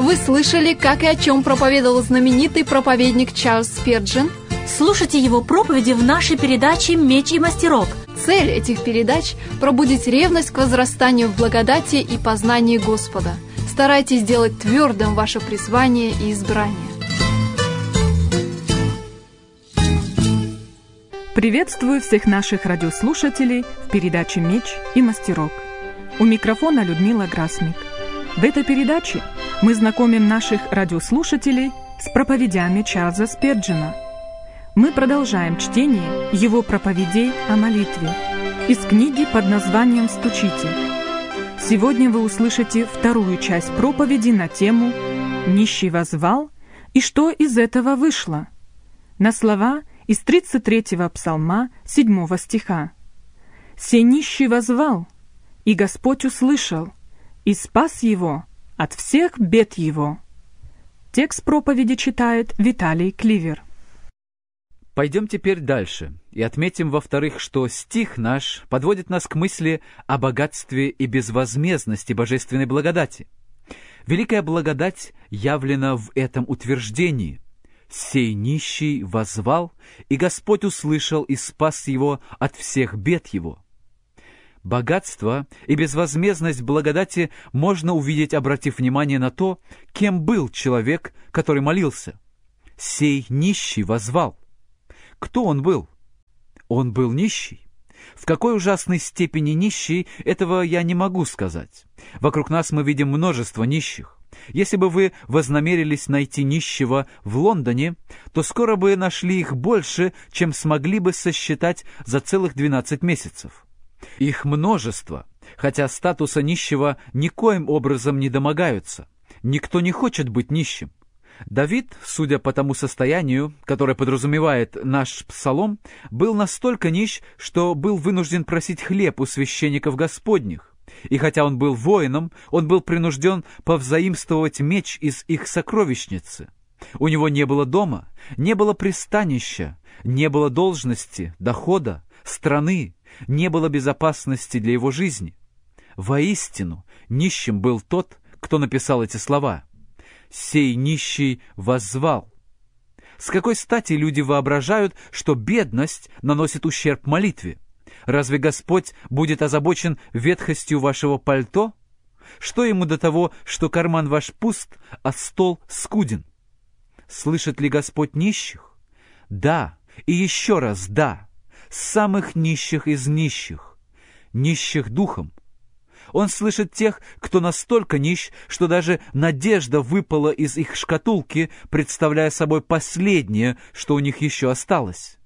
Вы слышали, как и о чем проповедовал знаменитый проповедник Чарльз Спирджин? Слушайте его проповеди в нашей передаче «Меч и мастерок». Цель этих передач – пробудить ревность к возрастанию в благодати и познании Господа. Старайтесь сделать твердым ваше призвание и избрание. Приветствую всех наших радиослушателей в передаче «Меч и мастерок». У микрофона Людмила Грасмик. В этой передаче мы знакомим наших радиослушателей с проповедями Чарльза Спирджина. Мы продолжаем чтение его проповедей о молитве из книги под названием «Стучите». Сегодня вы услышите вторую часть проповеди на тему «Нищий воззвал» и что из этого вышло. На слова из 33-го псалма 7 стиха. «Сей нищий воззвал, и Господь услышал, и спас его от всех бед его». Текст проповеди читает Виталий Кливер. Пойдем теперь дальше и отметим, во-вторых, что стих наш подводит нас к мысли о богатстве и безвозмездности божественной благодати. Великая благодать явлена в этом утверждении. «Сей нищий воззвал, и Господь услышал и спас его от всех бед его». Богатство и безвозмездность благодати можно увидеть, обратив внимание на то, кем был человек, который молился. «Сей нищий воззвал». Кто он был? Он был нищий. В какой ужасной степени нищий, этого я не могу сказать. Вокруг нас мы видим множество нищих. Если бы вы вознамерились найти нищего в Лондоне, то скоро бы нашли их больше, чем смогли бы сосчитать за целых 12 месяцев. Их множество, хотя статуса нищего никоим образом не домогаются. Никто не хочет быть нищим. Давид, судя по тому состоянию, которое подразумевает наш псалом, был настолько нищ, что был вынужден просить хлеб у священников Господних. И хотя он был воином, он был принужден повзаимствовать меч из их сокровищницы. У него не было дома, не было пристанища, не было должности, дохода, страны, не было безопасности для его жизни. Воистину, нищим был тот, кто написал эти слова. «Сей нищий воззвал». С какой стати люди воображают, что бедность наносит ущерб молитве? Разве Господь будет озабочен ветхостью вашего пальто? Что ему до того, что карман ваш пуст, а стол скуден? Слышит ли Господь нищих? Да, и еще раз да, самых нищих из нищих, нищих духом. Он слышит тех, кто настолько нищ, что даже надежда выпала из их шкатулки, представляя собой последнее, что у них еще осталось.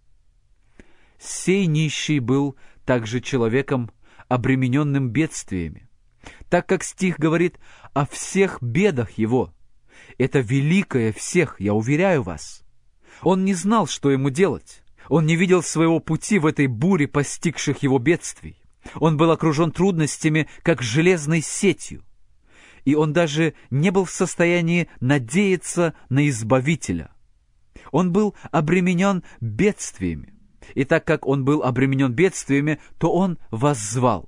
Сей нищий был также человеком, обремененным бедствиями, так как стих говорит о всех бедах его. Это великое всех, я уверяю вас. Он не знал, что ему делать. Он не видел своего пути в этой буре постигших его бедствий. Он был окружен трудностями, как железной сетью. И он даже не был в состоянии надеяться на Избавителя. Он был обременен бедствиями. И так как он был обременен бедствиями, то он воззвал.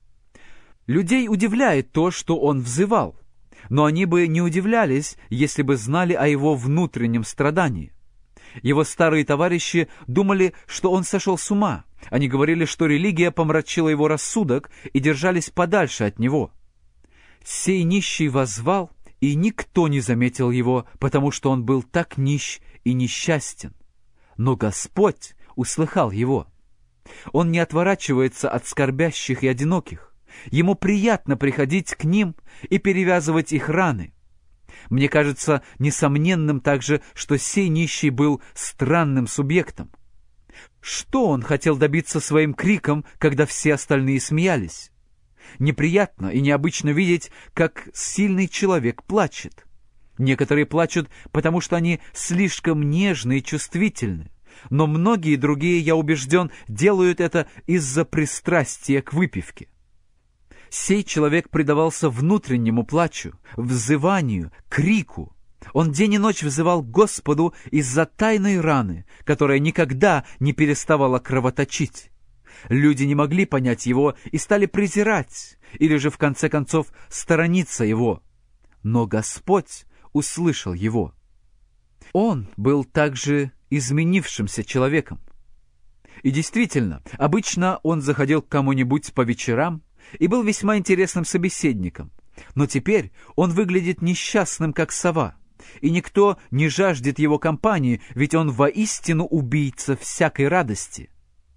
Людей удивляет то, что он взывал. Но они бы не удивлялись, если бы знали о его внутреннем страдании. Его старые товарищи думали, что он сошел с ума. Они говорили, что религия помрачила его рассудок и держались подальше от него. Сей нищий воззвал, и никто не заметил его, потому что он был так нищ и несчастен. Но Господь услыхал его. Он не отворачивается от скорбящих и одиноких. Ему приятно приходить к ним и перевязывать их раны. Мне кажется несомненным также, что сей нищий был странным субъектом. Что он хотел добиться своим криком, когда все остальные смеялись? Неприятно и необычно видеть, как сильный человек плачет. Некоторые плачут, потому что они слишком нежны и чувствительны, но многие другие, я убежден, делают это из-за пристрастия к выпивке. Сей человек предавался внутреннему плачу, взыванию, крику. Он день и ночь взывал к Господу из-за тайной раны, которая никогда не переставала кровоточить. Люди не могли понять его и стали презирать, или же в конце концов сторониться его. Но Господь услышал его. Он был также изменившимся человеком. И действительно, обычно он заходил к кому-нибудь по вечерам и был весьма интересным собеседником. Но теперь он выглядит несчастным, как сова, и никто не жаждет его компании, ведь он воистину убийца всякой радости.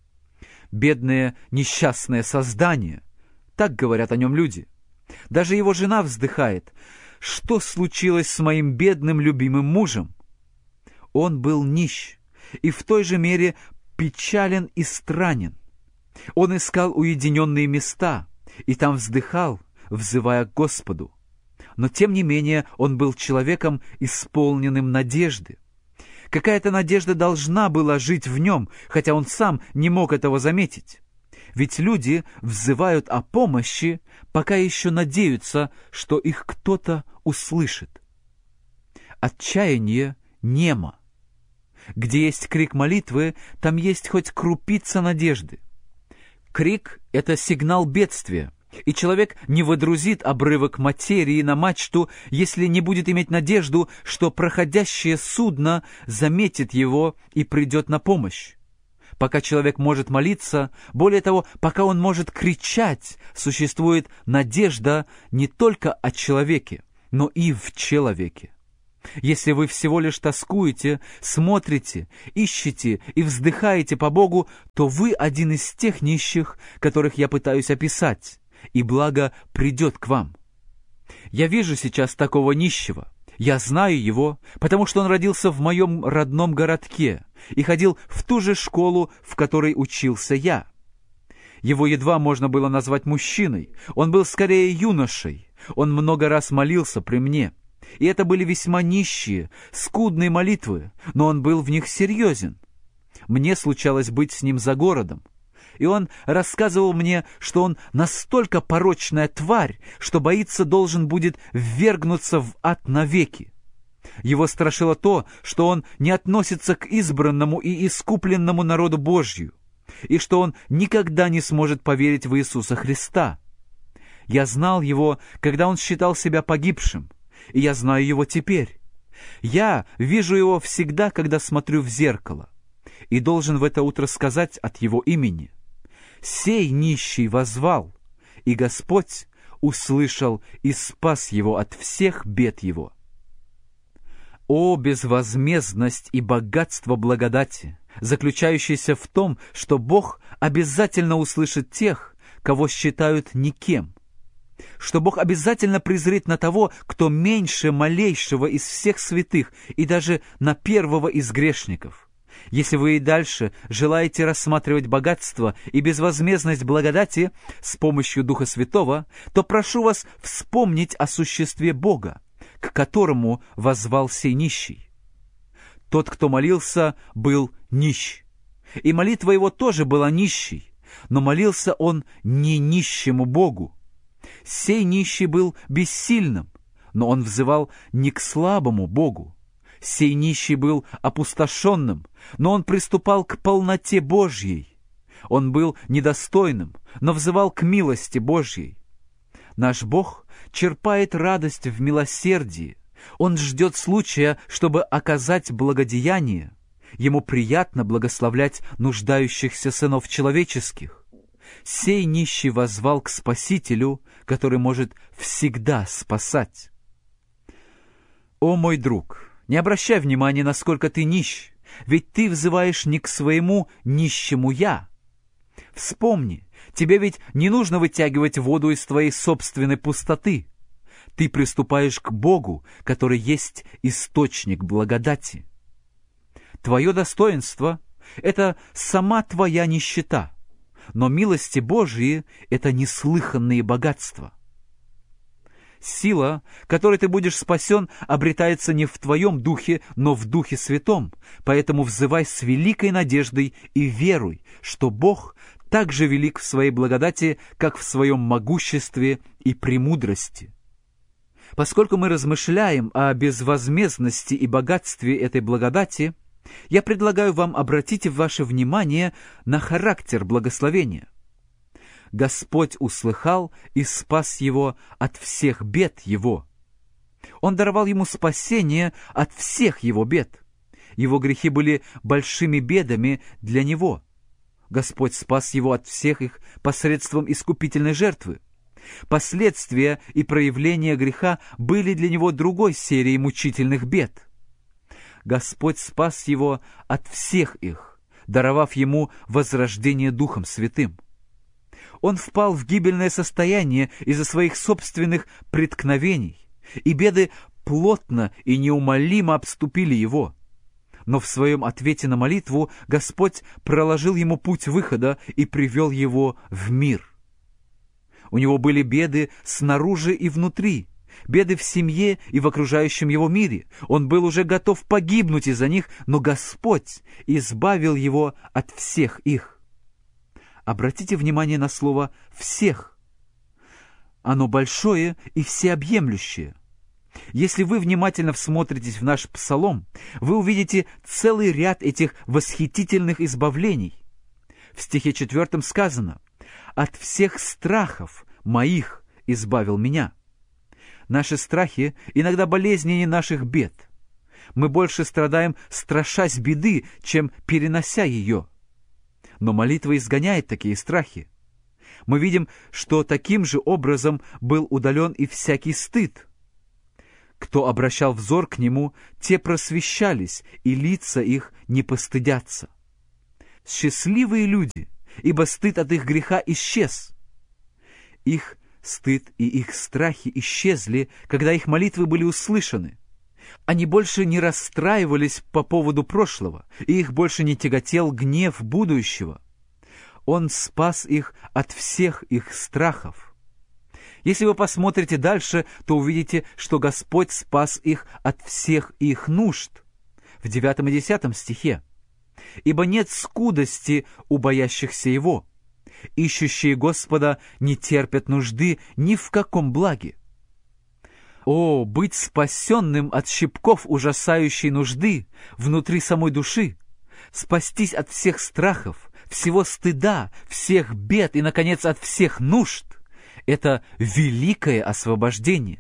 Бедное несчастное создание, так говорят о нем люди. Даже его жена вздыхает: что случилось с моим бедным любимым мужем? Он был нищ и в той же мере печален и странен. Он искал уединенные места и там вздыхал, взывая к Господу. Но тем не менее он был человеком, исполненным надежды. Какая-то надежда должна была жить в нем, хотя он сам не мог этого заметить. Ведь люди взывают о помощи, пока еще надеются, что их кто-то услышит. Отчаяние немо. Где есть крик молитвы, там есть хоть крупица надежды. Крик — это сигнал бедствия, и человек не выдрузит обрывок материи на мачту, если не будет иметь надежду, что проходящее судно заметит его и придет на помощь. Пока человек может молиться, более того, пока он может кричать, существует надежда не только о человеке, но и в человеке. Если вы всего лишь тоскуете, смотрите, ищете и вздыхаете по Богу, то вы один из тех нищих, которых я пытаюсь описать, и благо придет к вам. Я вижу сейчас такого нищего. Я знаю его, потому что он родился в моем родном городке и ходил в ту же школу, в которой учился я. Его едва можно было назвать мужчиной, он был скорее юношей, он много раз молился при мне. И это были весьма нищие, скудные молитвы, но он был в них серьезен. Мне случалось быть с ним за городом, и он рассказывал мне, что он настолько порочная тварь, что боится должен будет ввергнуться в ад навеки. Его страшило то, что он не относится к избранному и искупленному народу Божью, и что он никогда не сможет поверить в Иисуса Христа. Я знал его, когда он считал себя погибшим, и я знаю его теперь. Я вижу его всегда, когда смотрю в зеркало, и должен в это утро сказать от его имени: «Сей нищий воззвал, и Господь услышал и спас его от всех бед его». О, безвозмездность и богатство благодати, заключающееся в том, что Бог обязательно услышит тех, кого считают никем, что Бог обязательно презрит на того, кто меньше малейшего из всех святых, и даже на первого из грешников. Если вы и дальше желаете рассматривать богатство и безвозмездность благодати с помощью Духа Святого, то прошу вас вспомнить о существе Бога, к которому воззвал сей нищий. Тот, кто молился, был нищ, и молитва его тоже была нищей, но молился он не нищему Богу. Сей нищий был бессильным, но он взывал не к слабому Богу. Сей нищий был опустошенным, но он приступал к полноте Божьей. Он был недостойным, но взывал к милости Божьей. Наш Бог черпает радость в милосердии. Он ждет случая, чтобы оказать благодеяние. Ему приятно благословлять нуждающихся сынов человеческих. Сей нищий воззвал к Спасителю, который может всегда спасать. О, мой друг, не обращай внимания, насколько ты нищ, ведь ты взываешь не к своему нищему «я». Вспомни, тебе ведь не нужно вытягивать воду из твоей собственной пустоты. Ты приступаешь к Богу, который есть источник благодати. Твое достоинство — это сама твоя нищета, но милости Божьи — это неслыханные богатства. Сила, которой ты будешь спасен, обретается не в твоем духе, но в Духе Святом, поэтому взывай с великой надеждой и веруй, что Бог так же велик в своей благодати, как в своем могуществе и премудрости. Поскольку мы размышляем о безвозмездности и богатстве этой благодати, я предлагаю вам обратить ваше внимание на характер благословения. Господь услыхал и спас его от всех бед его. Он даровал ему спасение от всех его бед. Его грехи были большими бедами для него. Господь спас его от всех их посредством искупительной жертвы. Последствия и проявления греха были для него другой серией мучительных бед. Господь спас его от всех их, даровав ему возрождение Духом Святым. Он впал в гибельное состояние из-за своих собственных преткновений, и беды плотно и неумолимо обступили его. Но в своем ответе на молитву Господь проложил ему путь выхода и привел его в мир. У него были беды снаружи и внутри, беды в семье и в окружающем его мире. Он был уже готов погибнуть из-за них, но Господь избавил его от всех их. Обратите внимание на слово «всех». Оно большое и всеобъемлющее. Если вы внимательно всмотритесь в наш псалом, вы увидите целый ряд этих восхитительных избавлений. В стихе 4 сказано: «От всех страхов моих избавил меня». Наши страхи иногда болезненнее наших бед. Мы больше страдаем, страшась беды, чем перенося ее. Но молитва изгоняет такие страхи. Мы видим, что таким же образом был удален и всякий стыд. Кто обращал взор к нему, те просвещались, и лица их не постыдятся. Счастливые люди, ибо стыд от их греха исчез. Их стыд и их страхи исчезли, когда их молитвы были услышаны. Они больше не расстраивались по поводу прошлого, и их больше не тяготел гнев будущего. Он спас их от всех их страхов. Если вы посмотрите дальше, то увидите, что Господь спас их от всех их нужд. В 9 и 10 стихе. «Ибо нет скудости у боящихся Его. Ищущие Господа не терпят нужды ни в каком благе». О, быть спасенным от щипков ужасающей нужды внутри самой души, спастись от всех страхов, всего стыда, всех бед и, наконец, от всех нужд — это великое освобождение.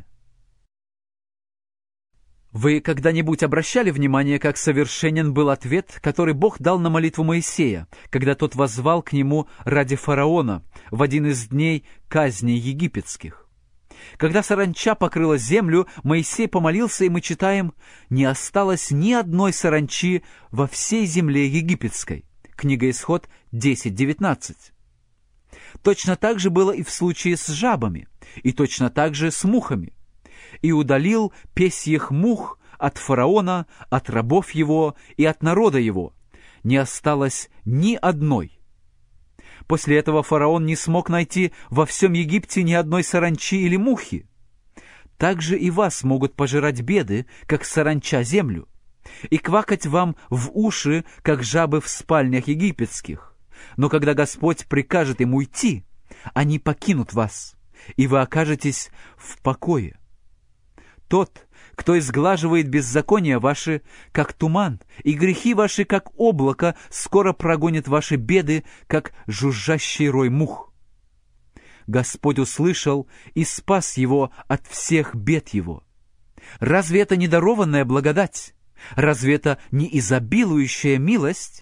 Вы когда-нибудь обращали внимание, как совершенен был ответ, который Бог дал на молитву Моисея, когда тот воззвал к нему ради фараона в один из дней казней египетских? Когда саранча покрыла землю, Моисей помолился, и мы читаем: «Не осталось ни одной саранчи во всей земле египетской». Книга Исход 10:19. Точно так же было и в случае с жабами, и точно так же с мухами. «И удалил песьих мух от фараона, от рабов его и от народа его. Не осталось ни одной». После этого фараон не смог найти во всем Египте ни одной саранчи или мухи. Так же и вас могут пожирать беды, как саранча землю, и квакать вам в уши, как жабы в спальнях египетских. Но когда Господь прикажет им уйти, они покинут вас, и вы окажетесь в покое. Тот, кто изглаживает беззакония ваши, как туман, и грехи ваши, как облако, скоро прогонит ваши беды, как жужжащий рой мух. Господь услышал и спас его от всех бед его. Разве это не дарованная благодать? Разве это не изобилующая милость?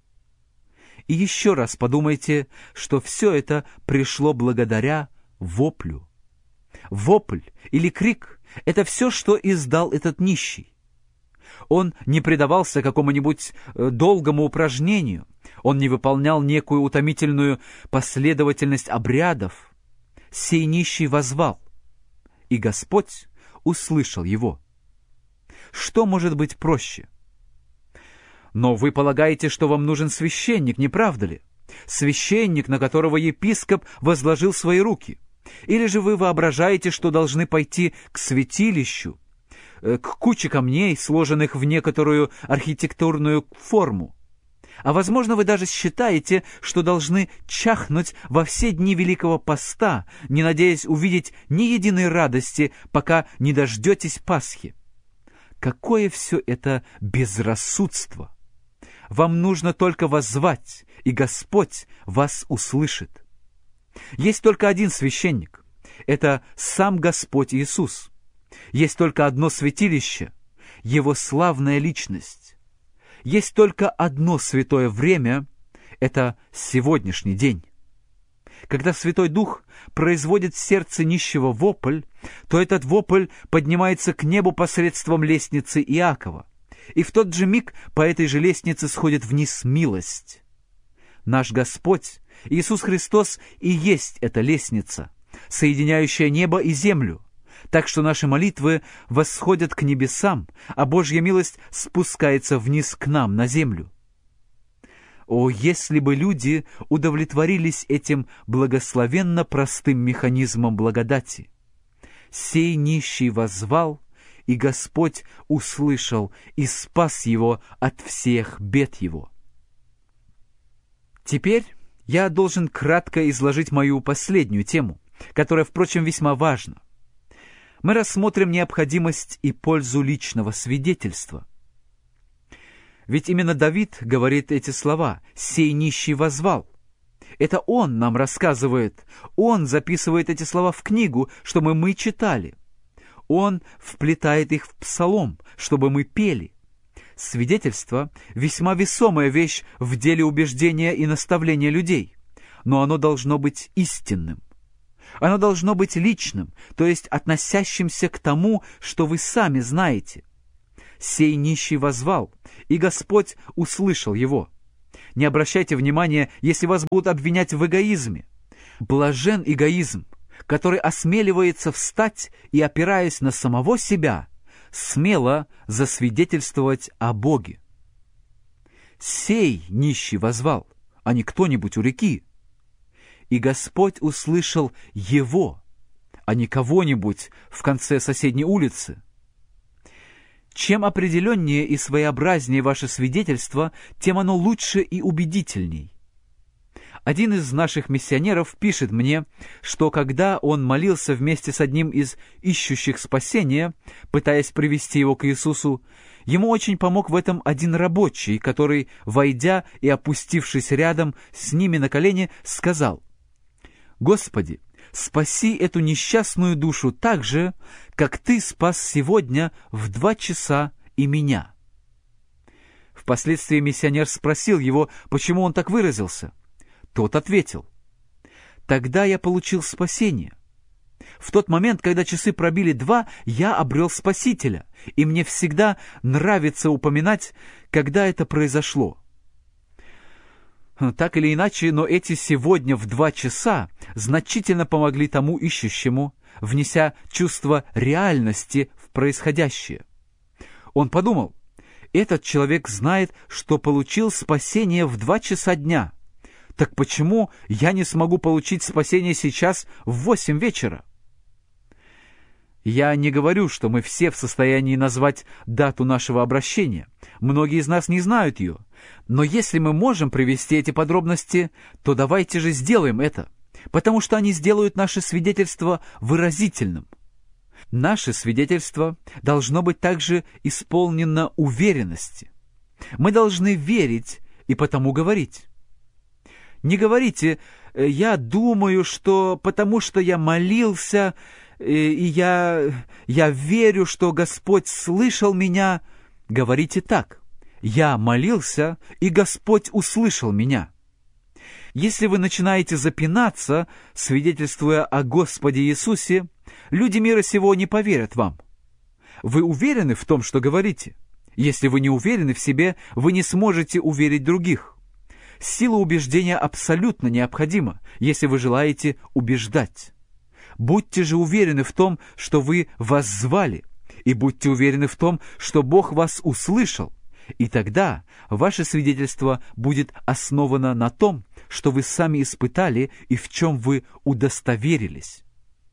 И еще раз подумайте, что все это пришло благодаря воплю. Вопль или крик — это все, что издал этот нищий. Он не предавался какому-нибудь долгому упражнению, он не выполнял некую утомительную последовательность обрядов. Сей нищий воззвал, и Господь услышал его. Что может быть проще? Но вы полагаете, что вам нужен священник, не правда ли? Священник, на которого епископ возложил свои руки. Или же вы воображаете, что должны пойти к святилищу, к куче камней, сложенных в некоторую архитектурную форму. А возможно, вы даже считаете, что должны чахнуть во все дни Великого Поста, не надеясь увидеть ни единой радости, пока не дождетесь Пасхи. Какое все это безрассудство! Вам нужно только воззвать, и Господь вас услышит. Есть только один священник. Это сам Господь Иисус. Есть только одно святилище — Его славная личность. Есть только одно святое время — это сегодняшний день. Когда Святой Дух производит в сердце нищего вопль, то этот вопль поднимается к небу посредством лестницы Иакова, и в тот же миг по этой же лестнице сходит вниз милость. Наш Господь, Иисус Христос, и есть эта лестница, соединяющая небо и землю, так что наши молитвы восходят к небесам, а Божья милость спускается вниз к нам, на землю. О, если бы люди удовлетворились этим благословенно простым механизмом благодати! «Сей нищий воззвал, и Господь услышал и спас его от всех бед его». Теперь я должен кратко изложить мою последнюю тему, которая, впрочем, весьма важна. Мы рассмотрим необходимость и пользу личного свидетельства. Ведь именно Давид говорит эти слова: «Сей нищий воззвал». Это он нам рассказывает, он записывает эти слова в книгу, чтобы мы читали. Он вплетает их в псалом, чтобы мы пели. Свидетельство — весьма весомая вещь в деле убеждения и наставления людей, но оно должно быть истинным. Оно должно быть личным, то есть относящимся к тому, что вы сами знаете. «Сей нищий воззвал, и Господь услышал его». Не обращайте внимания, если вас будут обвинять в эгоизме. Блажен эгоизм, который осмеливается встать и, опираясь на самого себя, смело засвидетельствовать о Боге. «Сей нищий воззвал, а не кто-нибудь у реки. И Господь услышал его, а не кого-нибудь в конце соседней улицы». Чем определеннее и своеобразнее ваше свидетельство, тем оно лучше и убедительней. Один из наших миссионеров пишет мне, что когда он молился вместе с одним из ищущих спасения, пытаясь привести его к Иисусу, ему очень помог в этом один рабочий, который, войдя и опустившись рядом с ними на колени, сказал: «Господи, спаси эту несчастную душу так же, как Ты спас сегодня в 2 часа и меня». Впоследствии миссионер спросил его, почему он так выразился. Тот ответил: «Тогда я получил спасение. В тот момент, когда часы пробили 2, я обрел Спасителя, и мне всегда нравится упоминать, когда это произошло». Так или иначе, но эти сегодня в 2 часа значительно помогли тому ищущему, внеся чувство реальности в происходящее. Он подумал: этот человек знает, что получил спасение в 2 часа дня. Так почему я не смогу получить спасение сейчас в 8 вечера? Я не говорю, что мы все в состоянии назвать дату нашего обращения. Многие из нас не знают ее. Но если мы можем привести эти подробности, то давайте же сделаем это, потому что они сделают наше свидетельство выразительным. Наше свидетельство должно быть также исполнено уверенности. Мы должны верить и потому говорить. Не говорите: «Я думаю, что потому что я молился, и я верю, что Господь слышал меня». Говорите так: «Я молился, и Господь услышал меня». Если вы начинаете запинаться, свидетельствуя о Господе Иисусе, люди мира сего не поверят вам. Вы уверены в том, что говорите? Если вы не уверены в себе, вы не сможете уверить других. Сила убеждения абсолютно необходима, если вы желаете убеждать. Будьте же уверены в том, что вы воззвали, и будьте уверены в том, что Бог вас услышал, и тогда ваше свидетельство будет основано на том, что вы сами испытали и в чем вы удостоверились.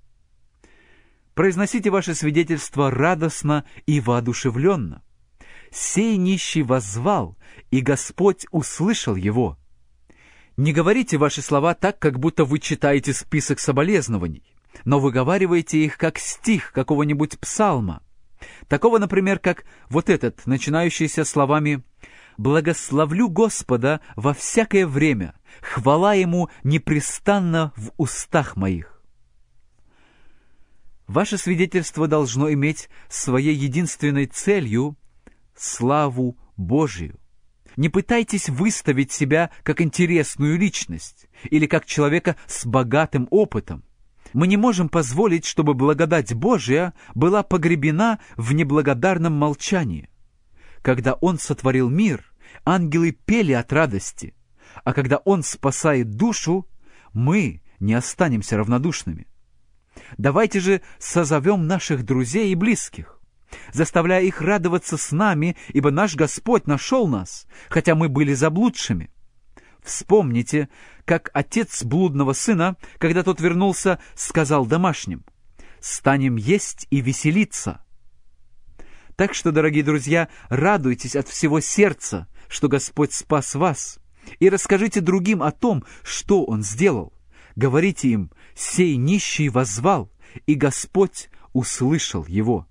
Произносите ваше свидетельство радостно и воодушевленно. «Сей нищий воззвал, и Господь услышал его». Не говорите ваши слова так, как будто вы читаете список соболезнований, но выговаривайте их как стих какого-нибудь псалма. Такого, например, как вот этот, начинающийся словами «Благословлю Господа во всякое время, хвала Ему непрестанно в устах моих». Ваше свидетельство должно иметь своей единственной целью славу Божию. Не пытайтесь выставить себя как интересную личность или как человека с богатым опытом. Мы не можем позволить, чтобы благодать Божия была погребена в неблагодарном молчании. Когда Он сотворил мир, ангелы пели от радости, а когда Он спасает душу, мы не останемся равнодушными. Давайте же созовем наших друзей и близких, заставляя их радоваться с нами, ибо наш Господь нашел нас, хотя мы были заблудшими. Вспомните, как отец блудного сына, когда тот вернулся, сказал домашним: «Станем есть и веселиться». Так что, дорогие друзья, радуйтесь от всего сердца, что Господь спас вас, и расскажите другим о том, что Он сделал. Говорите им: «Сей нищий воззвал, и Господь услышал его».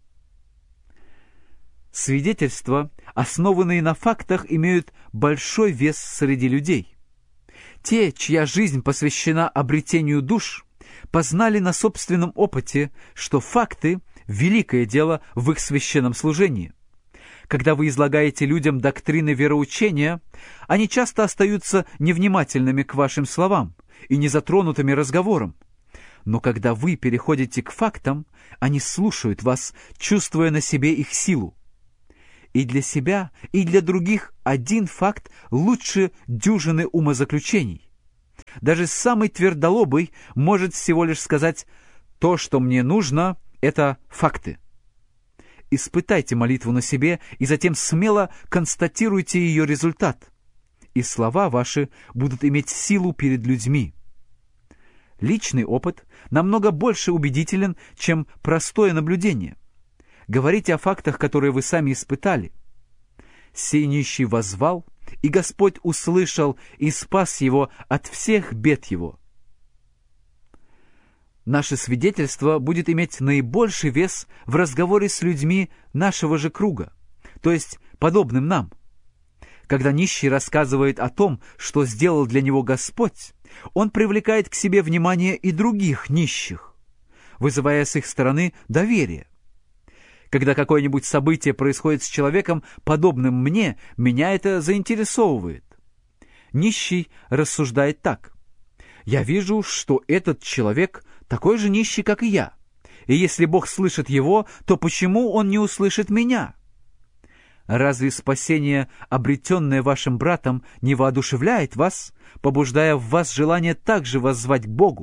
Свидетельства, основанные на фактах, имеют большой вес среди людей. Те, чья жизнь посвящена обретению душ, познали на собственном опыте, что факты — великое дело в их священном служении. Когда вы излагаете людям доктрины вероучения, они часто остаются невнимательными к вашим словам и незатронутыми разговором. Но когда вы переходите к фактам, они слушают вас, чувствуя на себе их силу. И для себя, и для других один факт лучше дюжины умозаключений. Даже самый твердолобый может всего лишь сказать: «То, что мне нужно, это факты». Испытайте молитву на себе и затем смело констатируйте ее результат, и слова ваши будут иметь силу перед людьми. Личный опыт намного больше убедителен, чем простое наблюдение. Говорите о фактах, которые вы сами испытали. «Сей нищий воззвал, и Господь услышал и спас его от всех бед его». Наше свидетельство будет иметь наибольший вес в разговоре с людьми нашего же круга, то есть подобным нам. Когда нищий рассказывает о том, что сделал для него Господь, он привлекает к себе внимание и других нищих, вызывая с их стороны доверие. Когда какое-нибудь событие происходит с человеком, подобным мне, меня это заинтересовывает. Нищий рассуждает так: «Я вижу, что этот человек такой же нищий, как и я. И если Бог слышит его, то почему Он не услышит меня? Разве спасение, обретенное вашим братом, не воодушевляет вас, побуждая в вас желание также воззвать к Богу?»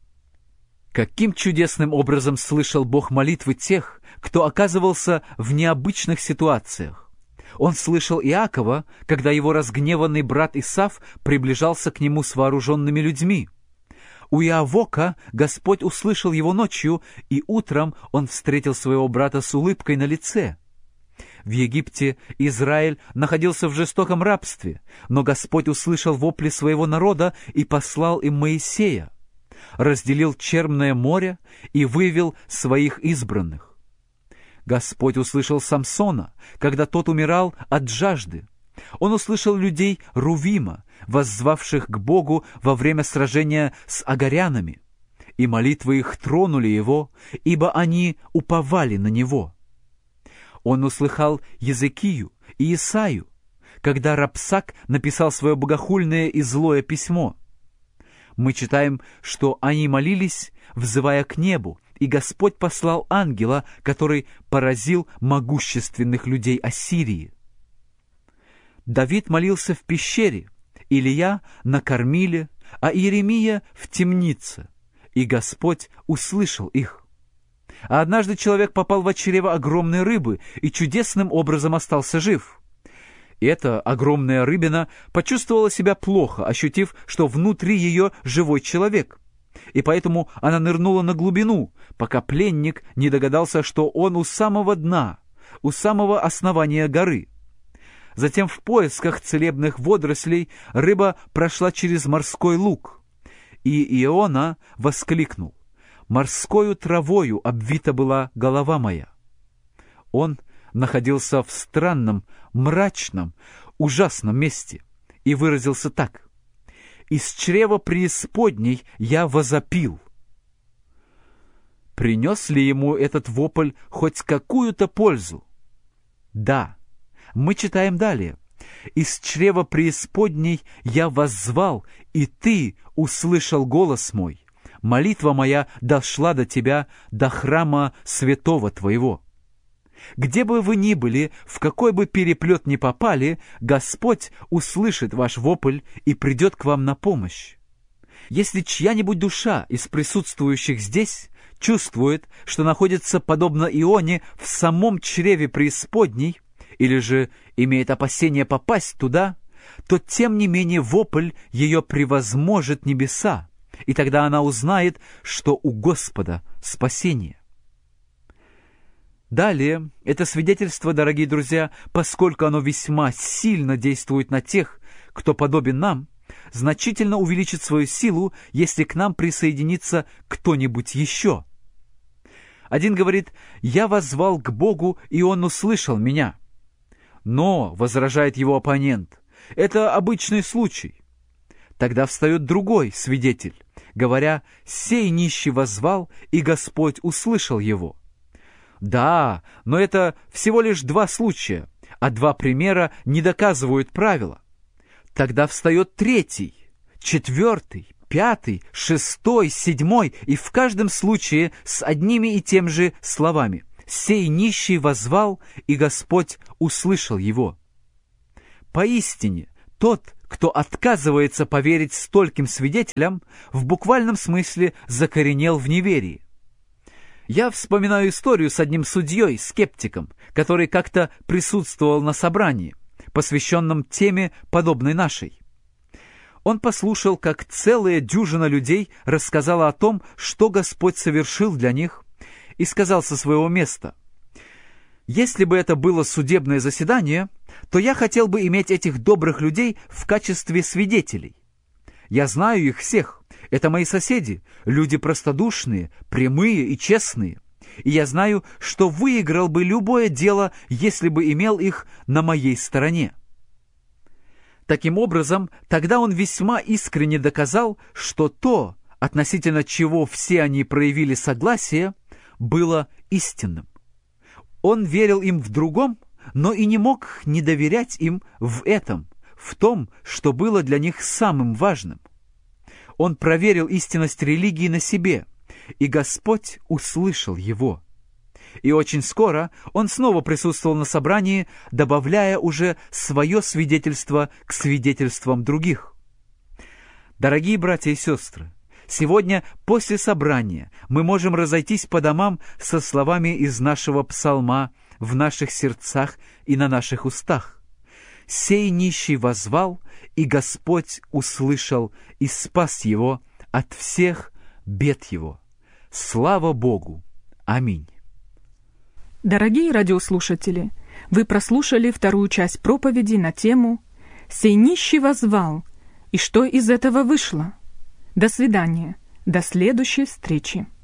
Каким чудесным образом слышал Бог молитвы тех, кто оказывался в необычных ситуациях. Он слышал Иакова, когда его разгневанный брат Исав приближался к нему с вооруженными людьми. У Иавока Господь услышал его ночью, и утром он встретил своего брата с улыбкой на лице. В Египте Израиль находился в жестоком рабстве, но Господь услышал вопли своего народа и послал им Моисея, разделил Черное море и вывел своих избранных. Господь услышал Самсона, когда тот умирал от жажды. Он услышал людей Рувима, воззвавших к Богу во время сражения с агарянами, и молитвы их тронули его, ибо они уповали на него. Он услыхал Езекию и Исаию, когда Рапсак написал свое богохульное и злое письмо. Мы читаем, что они молились, взывая к небу, и Господь послал ангела, который поразил могущественных людей Ассирии. Давид молился в пещере, Илия на кормиле, а Иеремия в темнице, и Господь услышал их. А однажды человек попал в чрево огромной рыбы и чудесным образом остался жив. И эта огромная рыбина почувствовала себя плохо, ощутив, что внутри ее живой человек. И поэтому она нырнула на глубину, пока пленник не догадался, что он у самого дна, у самого основания горы. Затем в поисках целебных водорослей рыба прошла через морской луг. И Иона воскликнул: «Морскою травою обвита была голова моя». Он находился в странном, мрачном, ужасном месте и выразился так: «Из чрева преисподней я возопил». принес ли ему этот вопль хоть какую-то пользу? Да. Мы читаем далее. «Из чрева преисподней я воззвал, и ты услышал голос мой. Молитва моя дошла до тебя, до храма святого твоего». Где бы вы ни были, в какой бы переплет ни попали, Господь услышит ваш вопль и придет к вам на помощь. Если чья-нибудь душа из присутствующих здесь чувствует, что находится, подобно Ионе, в самом чреве преисподней, или же имеет опасение попасть туда, то тем не менее вопль ее превозможет небеса, и тогда она узнает, что у Господа спасение. Далее, это свидетельство, дорогие друзья, поскольку оно весьма сильно действует на тех, кто подобен нам, значительно увеличит свою силу, если к нам присоединится кто-нибудь еще. Один говорит: «Я воззвал к Богу, и Он услышал меня». Но, возражает его оппонент, это обычный случай. Тогда встает другой свидетель, говоря: «Сей нищий воззвал, и Господь услышал его». Да, но это всего лишь 2 случая, а 2 примера не доказывают правила. Тогда встает 3, 4, 5, 6, 7, и в каждом случае с одними и тем же словами: «Сей нищий воззвал, и Господь услышал его». Поистине, тот, кто отказывается поверить стольким свидетелям, в буквальном смысле закоренел в неверии. Я вспоминаю историю с одним судьей-скептиком, который как-то присутствовал на собрании, посвященном теме, подобной нашей. Он послушал, как целая дюжина людей рассказала о том, что Господь совершил для них, и сказал со своего места: «Если бы это было судебное заседание, то я хотел бы иметь этих добрых людей в качестве свидетелей. Я знаю их всех. Это мои соседи, люди простодушные, прямые и честные. И я знаю, что выиграл бы любое дело, если бы имел их на моей стороне». Таким образом, тогда он весьма искренне доказал, что то, относительно чего все они проявили согласие, было истинным. Он верил им в другом, но и не мог не доверять им в этом, в том, что было для них самым важным. Он проверил истинность религии на себе, и Господь услышал его. И очень скоро он снова присутствовал на собрании, добавляя уже свое свидетельство к свидетельствам других. Дорогие братья и сестры, сегодня после собрания мы можем разойтись по домам со словами из нашего псалма в наших сердцах и на наших устах: «Сей нищий воззвал, и Господь услышал и спас его от всех бед его. Слава Богу! Аминь». Дорогие радиослушатели, вы прослушали 2-ю часть проповеди на тему «Сей нищий воззвал, и что из этого вышло?». До свидания, до следующей встречи.